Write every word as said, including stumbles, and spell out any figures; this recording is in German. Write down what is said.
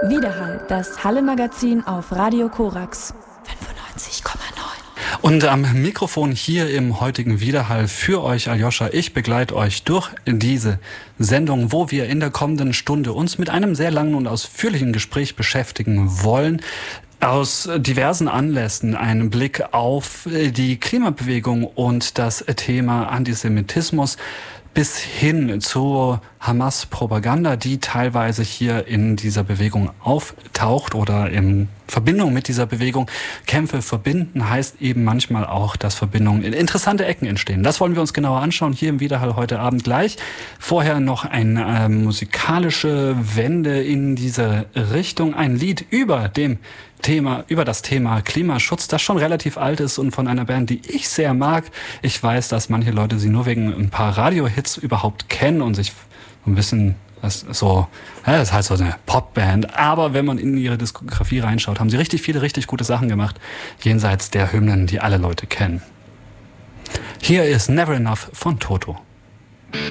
Widerhall, das Halle-Magazin auf Radio Korax fünfundneunzig Komma neun. Und am Mikrofon hier im heutigen Widerhall für euch Aljoscha. Ich begleite euch durch diese Sendung, wo wir in der kommenden Stunde uns mit einem sehr langen und ausführlichen Gespräch beschäftigen wollen. Aus diversen Anlässen einen Blick auf die Klimabewegung und das Thema Antisemitismus bis hin zur Hamas-Propaganda, die teilweise hier in dieser Bewegung auftaucht oder in Verbindung mit dieser Bewegung. Kämpfe verbinden heißt eben manchmal auch, dass Verbindungen in interessante Ecken entstehen. Das wollen wir uns genauer anschauen, hier im Widerhall heute Abend gleich. Vorher noch eine äh, musikalische Wende in diese Richtung. Ein Lied über dem Thema, über das Thema Klimaschutz, das schon relativ alt ist und von einer Band, die ich sehr mag. Ich weiß, dass manche Leute sie nur wegen ein paar Radiohits überhaupt kennen und sich ein bisschen, das ist so, ja, das ist halt so eine Popband. Aber wenn man in ihre Diskografie reinschaut, haben sie richtig viele, richtig gute Sachen gemacht, jenseits der Hymnen, die alle Leute kennen. Hier ist Never Enough von Toto.